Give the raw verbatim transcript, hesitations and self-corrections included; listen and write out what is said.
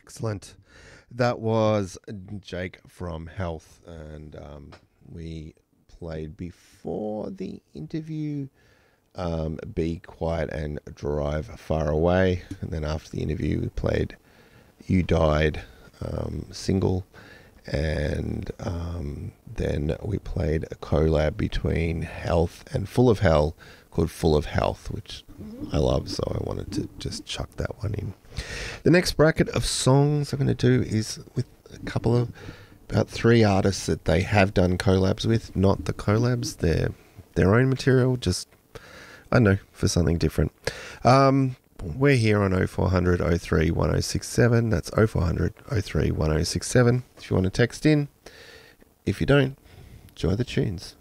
Excellent. That was Jake from Health, and um, we played before the interview um, Be Quiet and Drive Far Away, and then after the interview we played You Died um, single, and um, then we played a collab between Health and Full of Hell called Full of Health, which I love, so I wanted to just chuck that one in. The next bracket of songs I'm going to do is with a couple of, about three artists that they have done collabs with, not the collabs, they're their own material, just, I don't know, for something different. Um, we're here on oh four hundred, oh three, one oh six seven, that's oh four hundred, oh three, one oh six seven, if you want to text in. If you don't, enjoy the tunes.